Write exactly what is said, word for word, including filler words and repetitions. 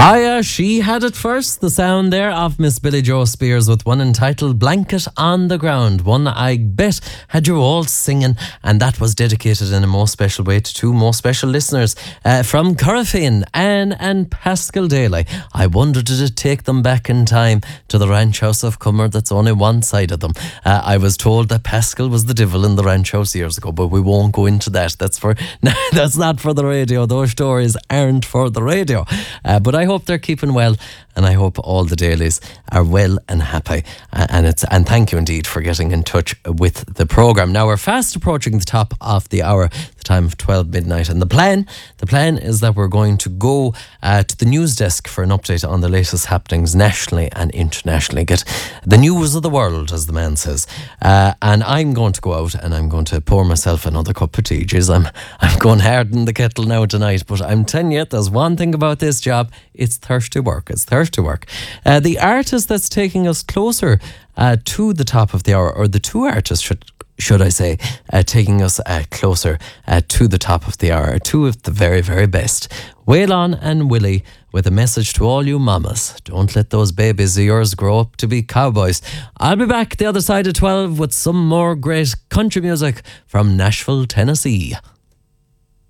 Ah, yeah, she had it first. The sound there of Miss Billie Joe Spears with one entitled Blanket on the Ground. One I bet had you all singing, and that was dedicated in a most special way to two most special listeners uh, from Corofin, Anne and Pascal Daly. I wonder, did it take them back in time to the ranch house of Cummer that's only one side of them? Uh, I was told that Pascal was the devil in the ranch house years ago, but we won't go into that. That's for that's not for the radio. Those stories aren't for the radio. Uh, but I I hope they're keeping well, and I hope all the Dailies are well and happy. Uh, and it's and thank you indeed for getting in touch with the programme. Now we're fast approaching the top of the hour, the time of twelve midnight, and the plan the plan is that we're going to go uh, to the news desk for an update on the latest happenings nationally and internationally. Get the news of the world, as the man says. Uh, and I'm going to go out and I'm going to pour myself another cup of tea. Jeez, I'm I'm going hard in the kettle now tonight, but I'm telling you, there's one thing about this job. It's thirsty work. It's thirsty work. Uh, the artist that's taking us closer uh, to the top of the hour, or the two artists, should should I say, uh, taking us uh, closer uh, to the top of the hour, two of the very, very best. Waylon and Willie with a message to all you mamas. Don't let those babies of yours grow up to be cowboys. I'll be back the other side of twelve with some more great country music from Nashville, Tennessee.